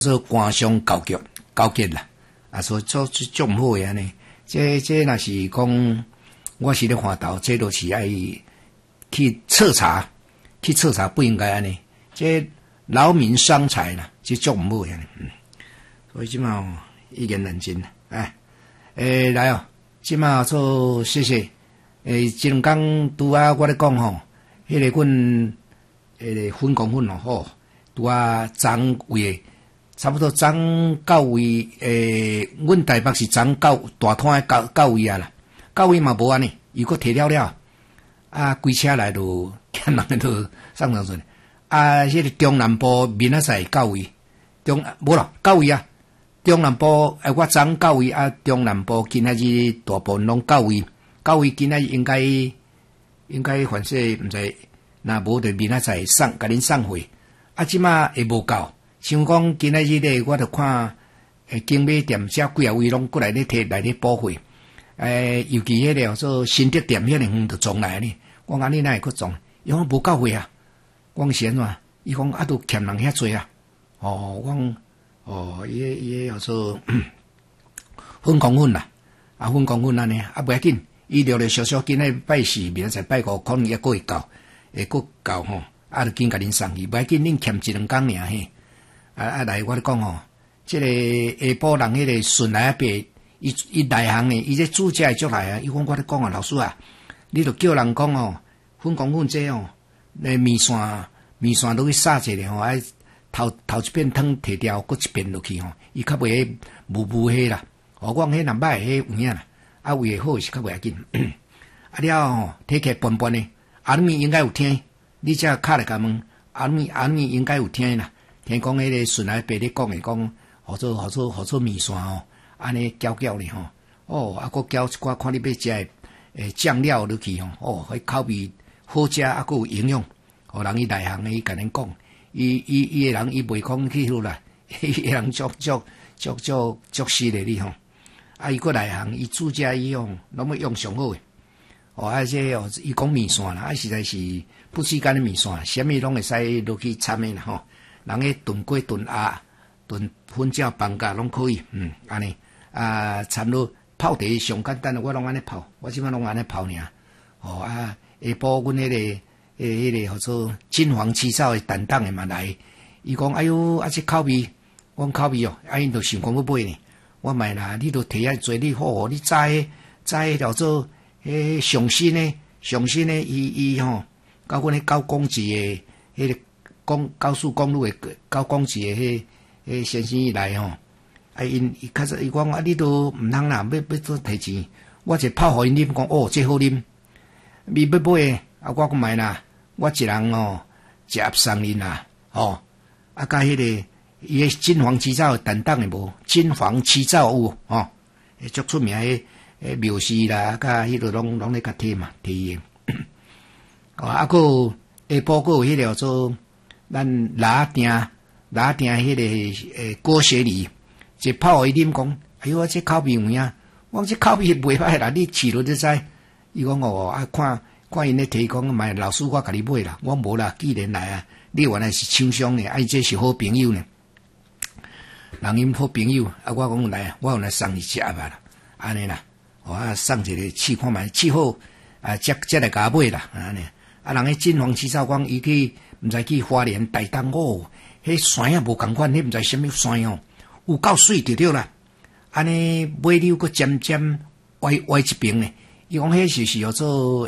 做官商交结啦，所以做足毋好诶安尼。这若是讲，我是咧看到，这都是爱去彻查，不应该安尼。这劳民伤财啦，这足毋好诶。所以即嘛一言难尽啦。来哦，即嘛做谢谢。即两工拄啊，我咧讲吼，迄个阮分公分吼，拄啊昨位。差不多昨9位，阮台北是昨大摊的9位啊啦，9位嘛无安尼，伊佫摕了，规车来就欠人就上上顺，迄个中南部明仔载9位，无啦9位啊，中南部我昨9位中南部今仔日大部分拢9位今仔日应該反正毋知，若无就明仔載甲恁送貨，即馬會無夠。像講今仔日咧，我著看經買店遮幾啊位攏過來咧摕來咧補貨，尤其迄個做新德店迄個著撞來呢。我講安尼哪會佫撞？伊講無夠貨啊！我講是安怎？伊講都欠人遐濟啊！我講伊個做分公分啦，分公分安尼，袂要緊，伊留咧小今仔拜4，明仔載拜5，可能抑佫會夠吼，著緊甲恁送去，袂要緊，恁欠一兩工爾嘿。來，我咧講吼，即個下晡人迄個順來伯，伊內行呢，伊這主家足來啊！伊講我咧講啊，老師啊，你著叫人講哦，分公分這哦，麵線落去撒一下吼，頭一遍湯摕掉，擱一遍落去吼，伊較袂糊迄啦。我講迄若歹迄有影啦，為好是較袂要緊。了吼，體客笨笨呢，你咪應該有聽，你只敲來甲問，你咪應該有聽啦。聽講迄個順來伯咧講誒，講何做麵線吼，安尼攪咧吼，佫攪一寡看你要食誒醬料落去吼，迄口味好食，佫有營養，互人伊內行誒，伊甲恁講，伊誒人伊袂講去迄啦，伊人足實咧你吼，伊佫內行，伊煮食伊用，攏要用上好誒，這伊講麵線啦，實在是不時間誒麵線，啥物攏會使落去摻誒啦吼。人迄燉粿、燉鴨、燉粉餃、飯甲攏可以，安尼參落泡茶上簡單，我攏安尼泡，我即擺攏安尼泡爾。下晡阮迄個號做金黃七草誒蛋凍誒嘛來，伊講哎喲，這口味，我口味哦，因著想講要買呢，我買啦，你著摕遐濟你好，你早叫做上新誒，伊吼，到阮迄9公尺誒迄個。高速公路誒9公尺誒迄先生伊來吼，因較實伊講你都毋通啦，要做提錢，我一泡互因啉，講這好啉，你要買誒，我講買啦，我一人一盒送恁啦，甲迄個伊誒金黃七草蛋凍誒無，金黃七草有足出名誒廟事啦，甲迄個攏咧甲摕嘛摕伊誒，佫有下晡佫有迄個做。咱拉定迄個果雪梨，一泡互伊啉講，哎呦，這口味有影，我這口味袂歹啦，你試落就知。伊講看因咧提講，買老師我甲你買啦，我無啦，既然來啊，你原來是廠商呢，這是好朋友呢，人因好朋友，我講來啊，我有來送你一盒啦，安尼啦，送一個試看覓，試好則來甲我買啦，安尼。人迄金黃七草講伊去。毋知去花蓮台東迄山啊無共款，迄毋知啥物山有夠水就對啦。安尼尾溜佫漸漸歪一邊呢。伊講迄就是叫做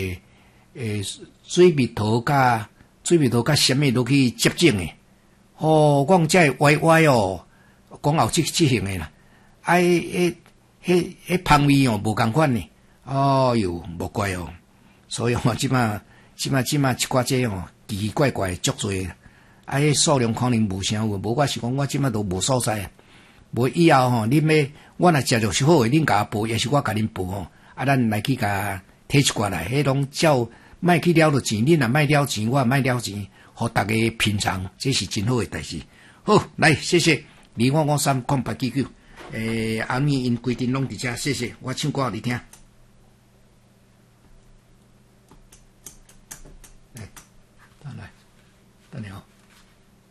水蜜桃甲啥物落去接種誒。講這歪講後即型誒啦。迄香味無共款呢。無怪哦。所以即馬一寡這奇奇怪怪足多，迄數量可能無啥有，無我是講我即擺都無所在啊。無以後吼，恁要我若食着是好誒，恁甲我報，也是我甲恁報吼。咱來去甲摕一寡來，迄攏照莫去了着錢，恁若莫了錢，我也莫了錢，互大家品嘗，這是真好誒代志。好，來謝謝25530899，後面因規定攏佇遮，謝謝，我唱歌互你聽。